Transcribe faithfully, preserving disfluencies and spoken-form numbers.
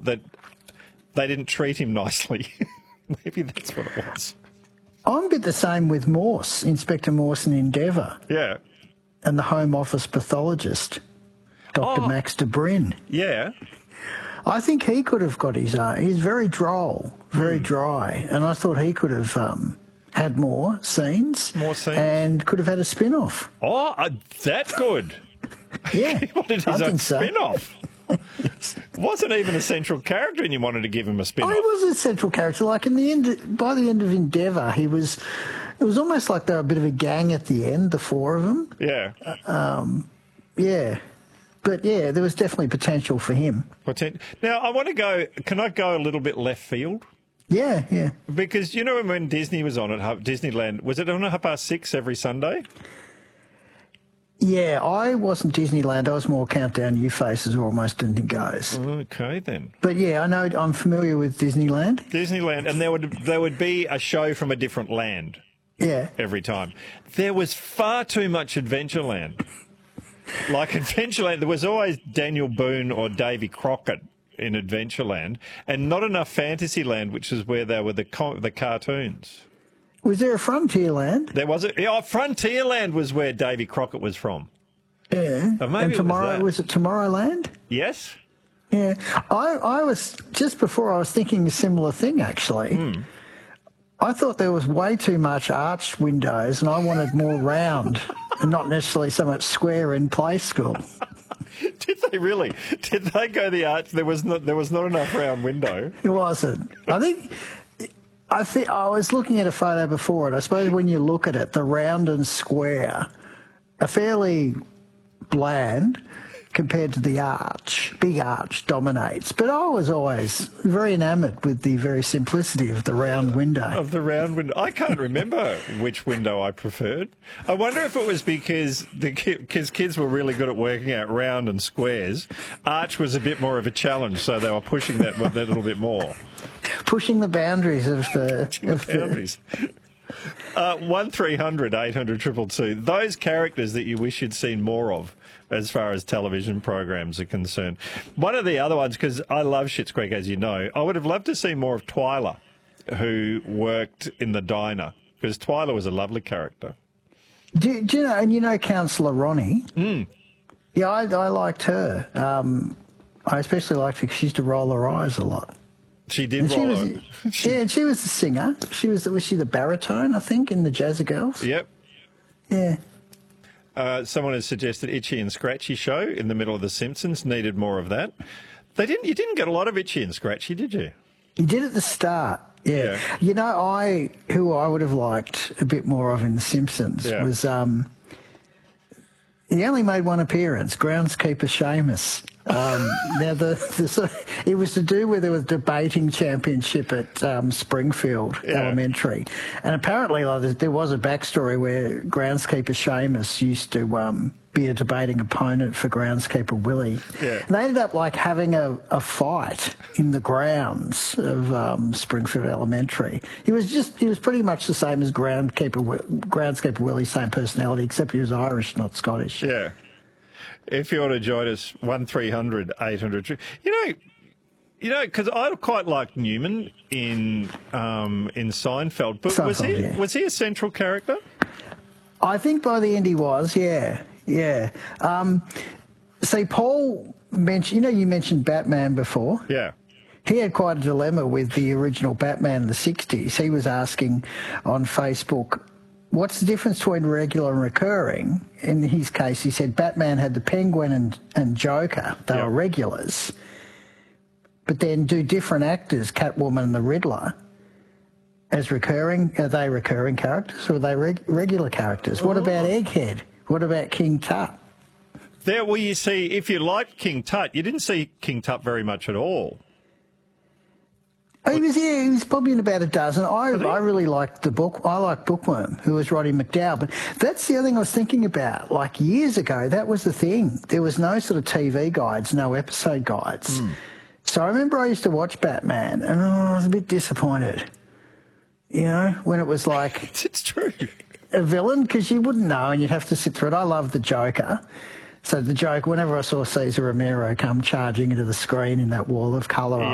that they didn't treat him nicely. Maybe that's what it was. I'm a bit the same with Morse, Inspector Morse in Endeavour. Yeah. And the Home Office pathologist, Doctor Oh. Max de Bryn. Yeah. I think he could have got his own. He's very droll, very dry, and I thought he could have um, had more scenes. More scenes. And could have had a spin-off. Oh, uh, that's good. Yeah, He wanted his I own think so. spin-off. Wasn't even a central character and you wanted to give him a spin-off. Oh, he was a central character. Like in the end, by the end of Endeavour, he was. It was almost like they were a bit of a gang at the end, the four of them. Yeah. Yeah, but yeah, there was definitely potential for him. Potent- Now, I want to go, can I go a little bit left field? Yeah, yeah. Because you know when Disney was on at Hu- Disneyland, was it on at half past six every Sunday? Yeah, I wasn't Disneyland. I was more Countdown You Faces or Almost Anything Goes. Okay, then. But yeah, I know I'm familiar with Disneyland. Disneyland, and there would there would be a show from a different land Yeah. every time. There was far too much Adventureland. Like Adventureland, there was always Daniel Boone or Davy Crockett in Adventureland, and not enough Fantasyland, which is where there were the co- the cartoons. Was there a Frontierland? There was a oh, Frontierland was where Davy Crockett was from. Yeah. Oh, maybe it and was tomorrow that. was it Tomorrowland? Yes. Yeah. I I was just before I was thinking a similar thing actually. Hmm. I thought there was way too much arched windows, and I wanted more round, and not necessarily so much square in play school. Did they really? Did they go the arch? There was not. There was not enough round window. It wasn't. I think. I think I was looking at a photo before it. I suppose when you look at it, the round and square are fairly bland compared to the arch. Big arch dominates. But I was always very enamoured with the very simplicity of the round window. Of the round window, I can't remember which window I preferred. I wonder if it was because the because kids were really good at working out round and squares. Arch was a bit more of a challenge, so they were pushing that that little bit more. Pushing the boundaries of the... Of the Boundaries. Uh, one three hundred eight hundred two two two. Those characters that you wish you'd seen more of as far as television programs are concerned. One of the other ones, because I love Schitt's Creek, as you know, I would have loved to see more of Twyla, who worked in the diner, because Twyla was a lovely character. do, do you know, and you know Councillor Ronnie? Mm. Yeah, I, I liked her. Um, I especially liked her because she used to roll her eyes a lot. She did And she roll was, over. yeah, and she was the singer. She was, was she the baritone, I think, in the Jazzy Girls? Yep. Yeah. Uh, someone has suggested Itchy and Scratchy show in the middle of The Simpsons. Needed more of that. They didn't. You didn't get a lot of Itchy and Scratchy, did you? He did at the start. Yeah. Yeah. You know, I who I would have liked a bit more of in The Simpsons Yeah. was um, he only made one appearance, groundskeeper Seamus. Um, now the, the sort of- it was to do with there was a debating championship at um, Springfield Yeah. Elementary, and apparently like, there- there was a backstory where groundskeeper Seamus used to um, be a debating opponent for groundskeeper Willie. Yeah. And they ended up like having a, a fight in the grounds of um, Springfield Elementary. He was just he was pretty much the same as groundskeeper Wi- groundskeeper Willie, same personality, except he was Irish, not Scottish. Yeah. If you want to join us, one three hundred eight hundred. You know, you know, because I quite liked Newman in um, in Seinfeld, but was Seinfeld, he yeah. was he a central character? I think by the end he was, yeah, yeah. Um, see, Paul mentioned, you know, you mentioned Batman before. Yeah. He had quite a dilemma with the original Batman in the sixties. He was asking on Facebook, what's the difference between regular and recurring? In his case, he said Batman had the Penguin and, and Joker. They Yeah. were regulars. But then do different actors, Catwoman and the Riddler, as recurring? Are they recurring characters or are they reg- regular characters? What about Egghead? What about King Tut? There, well, you see, if you liked King Tut, you didn't see King Tut very much at all. Oh, he was, yeah, he was probably in about a dozen. I, he? I really liked the book. I liked Bookworm, who was Roddy McDowall. But that's the other thing I was thinking about. Like years ago, that was the thing. There was no sort of T V guides, no episode guides. Mm. So I remember I used to watch Batman, and oh, I was a bit disappointed. You know, when it was like It's true. a villain, because you wouldn't know and you'd have to sit through it. I love the Joker. So the joke, whenever I saw Cesar Romero come charging into the screen in that wall of colour,